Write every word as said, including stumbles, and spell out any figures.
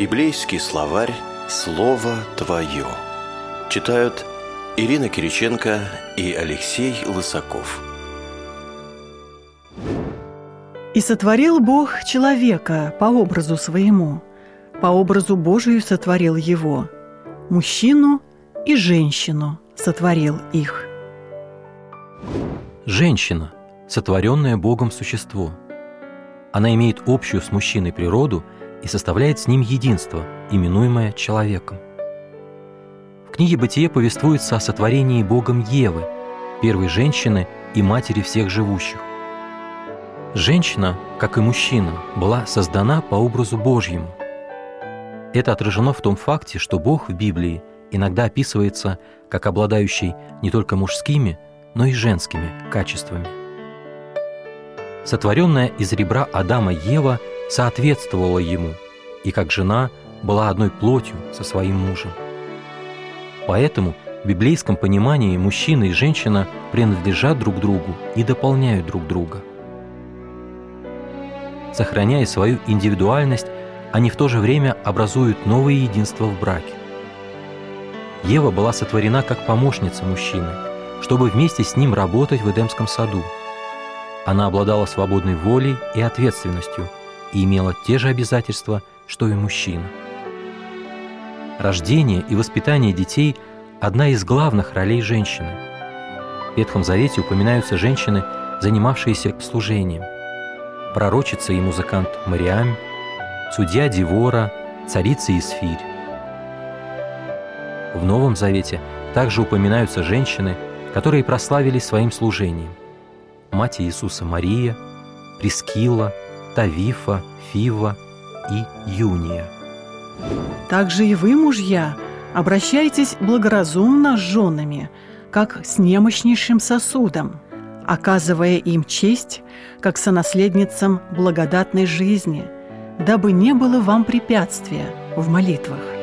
Библейский словарь «Слово Твое». Читают Ирина Кириченко и Алексей Лысаков. «И сотворил Бог человека по образу своему, по образу Божию сотворил его, мужчину и женщину сотворил их». Женщина – сотворенное Богом существо. Она имеет общую с мужчиной природу и составляет с ним единство, именуемое человеком. В книге «Бытие» повествуется о сотворении Богом Евы, первой женщины и матери всех живущих. Женщина, как и мужчина, была создана по образу Божьему. Это отражено в том факте, что Бог в Библии иногда описывается как обладающий не только мужскими, но и женскими качествами. Сотворенная из ребра Адама Ева соответствовала ему и, как жена, была одной плотью со своим мужем. Поэтому в библейском понимании мужчина и женщина принадлежат друг другу и дополняют друг друга. Сохраняя свою индивидуальность, они в то же время образуют новое единство в браке. Ева была сотворена как помощница мужчины, чтобы вместе с ним работать в Эдемском саду. Она обладала свободной волей и ответственностью и имела те же обязательства, что и мужчина. Рождение и воспитание детей – одна из главных ролей женщины. В Ветхом Завете упоминаются женщины, занимавшиеся служением: пророчица и музыкант Мариам, судья Девора, царица Исфирь. В Новом Завете также упоминаются женщины, которые прославились своим служением: мать Иисуса Мария, Прискилла, Тавифа, Фива и Юния. Также и вы, мужья, обращайтесь благоразумно с женами, как с немощнейшим сосудом, оказывая им честь, как сонаследницам благодатной жизни, дабы не было вам препятствия в молитвах.